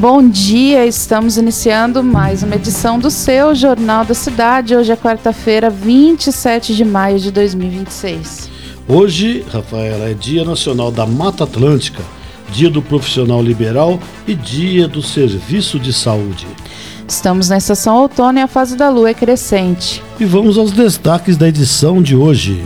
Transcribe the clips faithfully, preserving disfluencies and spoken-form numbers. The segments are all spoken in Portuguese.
Bom dia, estamos iniciando mais uma edição do seu Jornal da Cidade. Hoje é quarta-feira, vinte e sete de maio de dois mil e vinte e seis. Hoje, Rafaela, é Dia Nacional da Mata Atlântica, Dia do Profissional Liberal e Dia do Serviço de Saúde. Estamos na estação outono e a fase da lua é crescente. E vamos aos destaques da edição de hoje.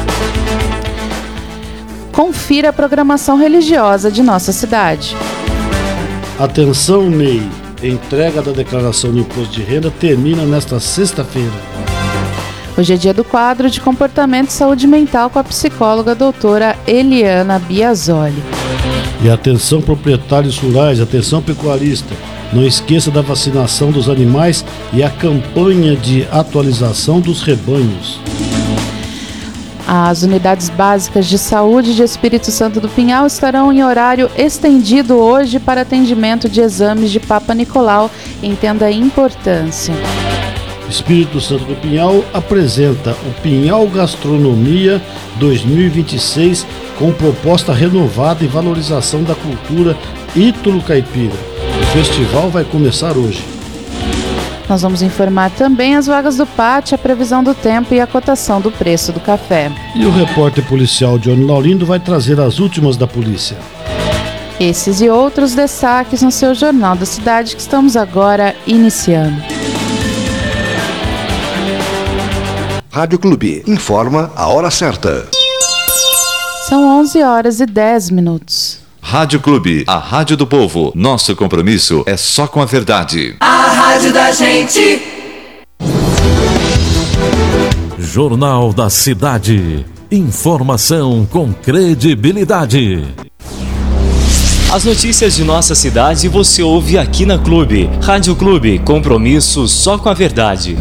Confira a programação religiosa de nossa cidade. Atenção, M E I. Entrega da declaração do imposto de renda termina nesta sexta-feira. Hoje é dia do quadro de comportamento e saúde mental com a psicóloga doutora Eliana Biasoli. E atenção, proprietários rurais, atenção, pecuarista. Não esqueça da vacinação dos animais e a campanha de atualização dos rebanhos. As unidades básicas de saúde de Espírito Santo do Pinhal estarão em horário estendido hoje para atendimento de exames de Papa Nicolau. Entenda a importância. Espírito Santo do Pinhal apresenta o Pinhal Gastronomia dois mil e vinte e seis com proposta renovada e valorização da cultura ítalo-caipira. O festival vai começar hoje. Nós vamos informar também as vagas do pátio, a previsão do tempo e a cotação do preço do café. E o repórter policial Johnny Laurindo vai trazer as últimas da polícia. Esses e outros destaques no seu Jornal da Cidade que estamos agora iniciando. Rádio Clube informa a hora certa. São onze horas e dez minutos. Rádio Clube, a rádio do povo. Nosso compromisso é só com a verdade. A rádio da gente. Jornal da Cidade. Informação com credibilidade. As notícias de nossa cidade você ouve aqui na Clube. Rádio Clube, compromisso só com a verdade.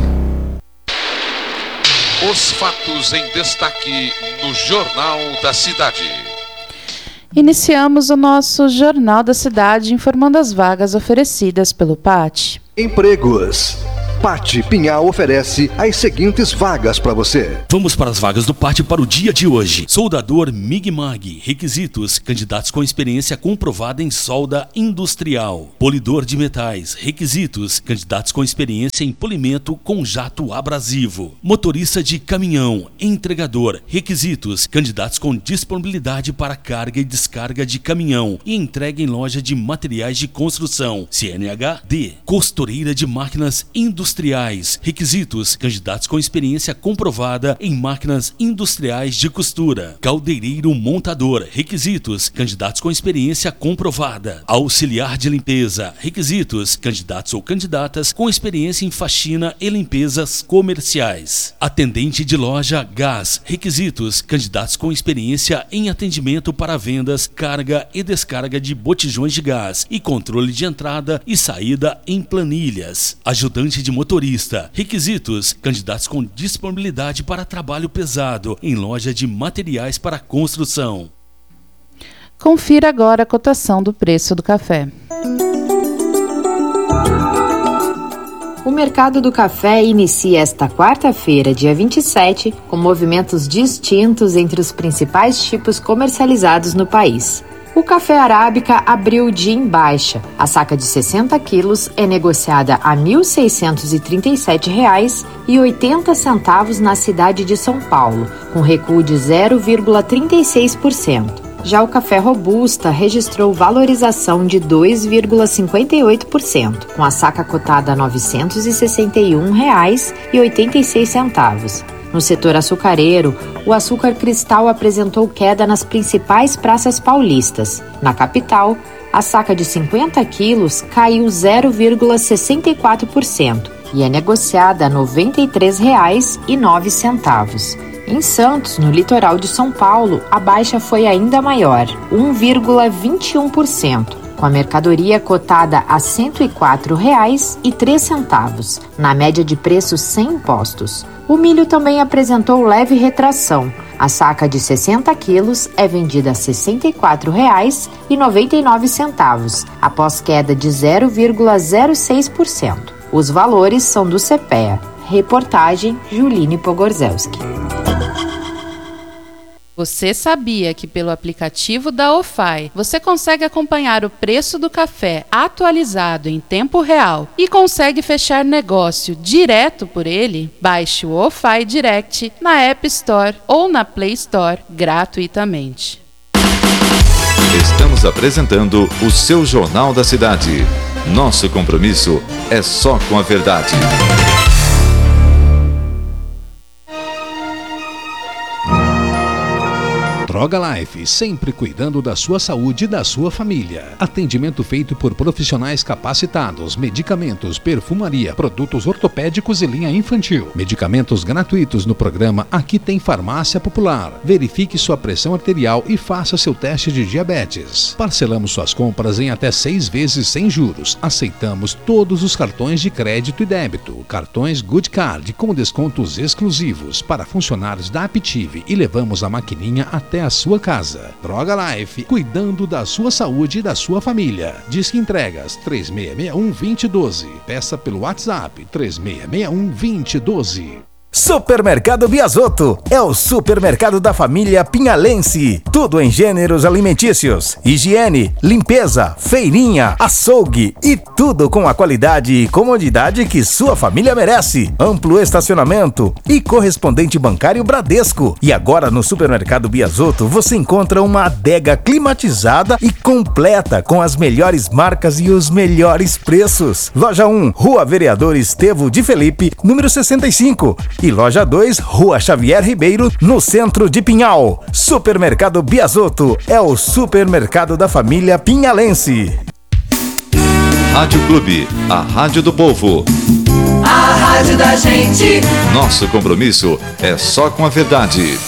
Os fatos em destaque no Jornal da Cidade. Iniciamos o nosso Jornal da Cidade informando as vagas oferecidas pelo P A T. Empregos. P A T Pinhal oferece as seguintes vagas para você. Vamos para as vagas do P A T para o dia de hoje. Soldador Mig-Mag. Requisitos: candidatos com experiência comprovada em solda industrial. Polidor de metais. Requisitos: candidatos com experiência em polimento com jato abrasivo. Motorista de caminhão. Entregador. Requisitos: candidatos com disponibilidade para carga e descarga de caminhão e entrega em loja de materiais de construção. C N H D. Costureira de máquinas industriais. Industriais. Requisitos: candidatos com experiência comprovada em máquinas industriais de costura. Caldeireiro montador. Requisitos: candidatos com experiência comprovada. Auxiliar de limpeza. Requisitos: candidatos ou candidatas com experiência em faxina e limpezas comerciais. Atendente de loja gás. Requisitos: candidatos com experiência em atendimento para vendas, carga e descarga de botijões de gás e controle de entrada e saída em planilhas. Ajudante de motorista. Requisitos: candidatos com disponibilidade para trabalho pesado em loja de materiais para construção. Confira agora a cotação do preço do café. O mercado do café inicia esta quarta-feira, dia vinte e sete, com movimentos distintos entre os principais tipos comercializados no país. O café arábica abriu o dia em baixa. A saca de sessenta quilos é negociada a mil seiscentos e trinta e sete reais e oitenta centavos na cidade de São Paulo, com recuo de zero vírgula trinta e seis por cento. Já o café robusta registrou valorização de dois vírgula cinquenta e oito por cento, com a saca cotada a novecentos e sessenta e um reais e oitenta e seis centavos. No setor açucareiro, o açúcar cristal apresentou queda nas principais praças paulistas. Na capital, a saca de cinquenta quilos caiu zero vírgula sessenta e quatro por cento e é negociada a noventa e três reais e nove centavos. Em Santos, no litoral de São Paulo, a baixa foi ainda maior, um vírgula vinte e um por cento. Com a mercadoria cotada a cento e quatro reais e três centavos, na média de preços sem impostos. O milho também apresentou leve retração. A saca de sessenta quilos é vendida a sessenta e quatro reais e noventa e nove centavos, após queda de zero vírgula zero seis por cento. Os valores são do CEPEA. Reportagem Juline Pogorzelski. Você sabia que pelo aplicativo da O F A I você consegue acompanhar o preço do café atualizado em tempo real e consegue fechar negócio direto por ele? Baixe o O F A I Direct na App Store ou na Play Store gratuitamente. Estamos apresentando o seu Jornal da Cidade. Nosso compromisso é só com a verdade. Droga Life, sempre cuidando da sua saúde e da sua família. Atendimento feito por profissionais capacitados, medicamentos, perfumaria, produtos ortopédicos e linha infantil. Medicamentos gratuitos no programa Aqui Tem Farmácia Popular. Verifique sua pressão arterial e faça seu teste de diabetes. Parcelamos suas compras em até seis vezes sem juros. Aceitamos todos os cartões de crédito e débito. Cartões Good Card com descontos exclusivos para funcionários da Aptive e levamos a maquininha até a sua casa. Droga Life, cuidando da sua saúde e da sua família. Disque entregas três seis seis um, dois zero um dois. Peça pelo WhatsApp três seis seis um, dois zero um dois. Supermercado Biasotto é o supermercado da família pinhalense. Tudo em gêneros alimentícios, higiene, limpeza, feirinha, açougue e tudo com a qualidade e comodidade que sua família merece. Amplo estacionamento e correspondente bancário Bradesco. E agora no Supermercado Biasotto você encontra uma adega climatizada e completa com as melhores marcas e os melhores preços. Loja um, Rua Vereador Estevo de Felipe, número sessenta e cinco. E Loja dois, Rua Xavier Ribeiro, no centro de Pinhal. Supermercado Biasotto é o supermercado da família pinhalense. Rádio Clube, a rádio do povo. A rádio da gente. Nosso compromisso é só com a verdade.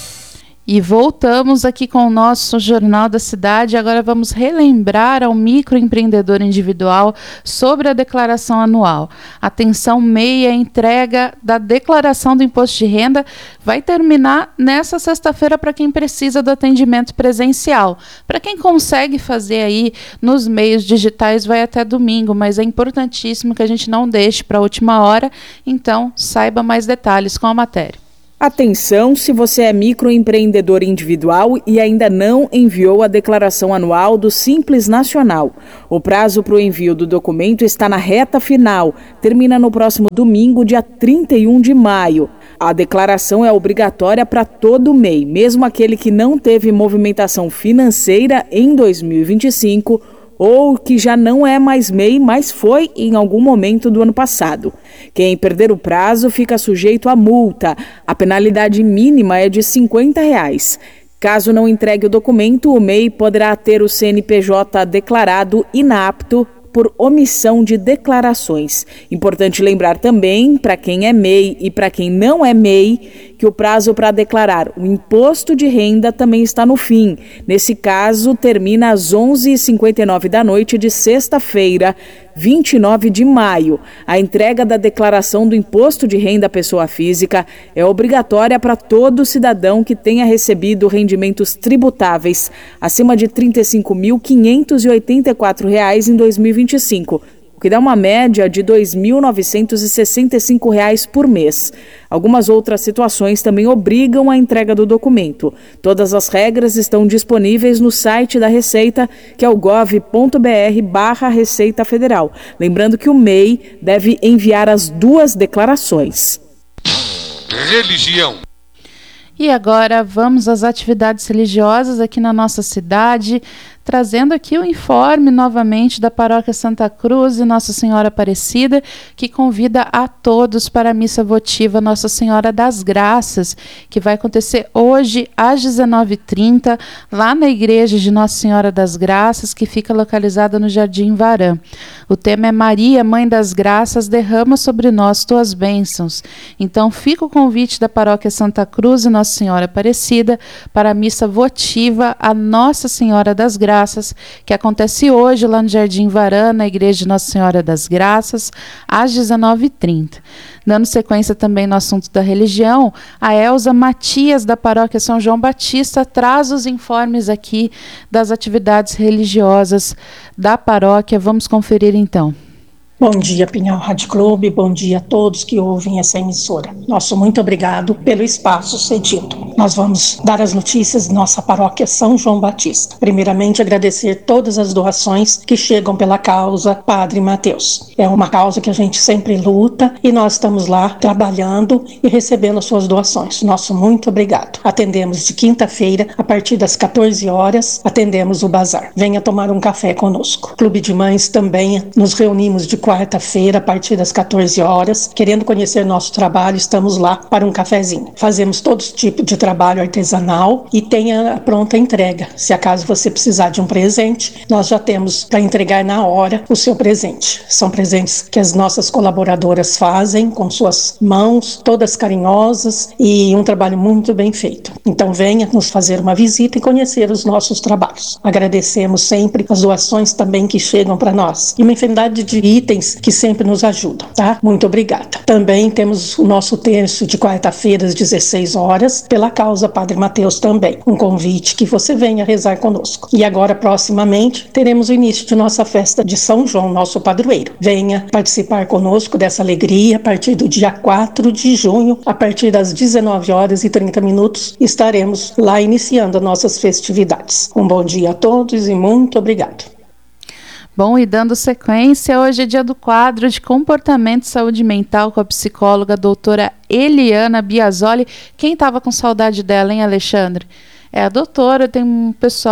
E voltamos aqui com o nosso Jornal da Cidade. Agora vamos relembrar ao microempreendedor individual sobre a declaração anual. Atenção, M E I, a entrega da declaração do imposto de renda vai terminar nessa sexta-feira para quem precisa do atendimento presencial. Para quem consegue fazer aí nos meios digitais vai até domingo, mas é importantíssimo que a gente não deixe para a última hora. Então, saiba mais detalhes com a matéria. Atenção, se você é microempreendedor individual e ainda não enviou a declaração anual do Simples Nacional. O prazo para o envio do documento está na reta final, termina no próximo domingo, dia trinta e um de maio. A declaração é obrigatória para todo o M E I, mesmo aquele que não teve movimentação financeira em dois mil e vinte e cinco ou que já não é mais M E I, mas foi em algum momento do ano passado. Quem perder o prazo fica sujeito a multa. A penalidade mínima é de cinquenta reais. Caso não entregue o documento, o M E I poderá ter o C N P J declarado inapto por omissão de declarações. Importante lembrar também, para quem é M E I e para quem não é M E I, que o prazo para declarar o imposto de renda também está no fim. Nesse caso, termina às onze e cinquenta e nove da noite de sexta-feira, vinte e nove de maio. A entrega da declaração do imposto de renda à pessoa física é obrigatória para todo cidadão que tenha recebido rendimentos tributáveis acima de trinta e cinco mil quinhentos e oitenta e quatro reais em dois mil e vinte e cinco, o que dá uma média de dois mil novecentos e sessenta e cinco reais por mês. Algumas outras situações também obrigam a entrega do documento. Todas as regras estão disponíveis no site da Receita, que é o gov ponto br barra Receita Federal. Lembrando que o M E I deve enviar as duas declarações. Religião. E agora vamos às atividades religiosas aqui na nossa cidade, trazendo aqui o informe novamente da Paróquia Santa Cruz e Nossa Senhora Aparecida, que convida a todos para a missa votiva Nossa Senhora das Graças, que vai acontecer hoje às dezenove e trinta, lá na igreja de Nossa Senhora das Graças, que fica localizada no Jardim Varã. O tema é Maria, Mãe das Graças, derrama sobre nós tuas bênçãos. Então fica o convite da Paróquia Santa Cruz e Nossa Senhora Aparecida para a missa votiva a Nossa Senhora das Graças, que acontece hoje lá no Jardim Varã, na Igreja de Nossa Senhora das Graças, às dezenove e trinta. Dando sequência também no assunto da religião, a Elza Matias, da Paróquia São João Batista, traz os informes aqui das atividades religiosas da paróquia. Vamos conferir então. Bom dia, Pinhal Rádio Clube, bom dia a todos que ouvem essa emissora. Nosso muito obrigado pelo espaço cedido. Nós vamos dar as notícias de nossa paróquia São João Batista. Primeiramente, agradecer todas as doações que chegam pela causa Padre Mateus. É uma causa que a gente sempre luta e nós estamos lá trabalhando e recebendo as suas doações. Nosso muito obrigado. Atendemos de quinta-feira, a partir das quatorze horas, atendemos o bazar. Venha tomar um café conosco. Clube de Mães também nos reunimos de quarta-feira, a partir das quatorze horas. Querendo conhecer nosso trabalho, estamos lá para um cafezinho. Fazemos todo tipo de trabalho artesanal e tem a pronta entrega. Se acaso você precisar de um presente, nós já temos para entregar na hora o seu presente. São presentes que as nossas colaboradoras fazem com suas mãos, todas carinhosas, e um trabalho muito bem feito. Então venha nos fazer uma visita e conhecer os nossos trabalhos. Agradecemos sempre as doações também que chegam para nós e uma infinidade de itens que sempre nos ajudam, tá? Muito obrigada. Também temos o nosso terço de quarta-feira às dezesseis horas, pela causa Padre Mateus também. Um convite que você venha rezar conosco. E agora, proximamente, teremos o início de nossa festa de São João, nosso padroeiro. Venha participar conosco dessa alegria a partir do dia quatro de junho, a partir das dezenove horas e trinta minutos, estaremos lá iniciando as nossas festividades. Um bom dia a todos e muito obrigado. Bom, e dando sequência, hoje é dia do quadro de comportamento e saúde mental com a psicóloga doutora Eliana Biasoli. Quem estava com saudade dela, hein, Alexandre? É a doutora, tem um pessoal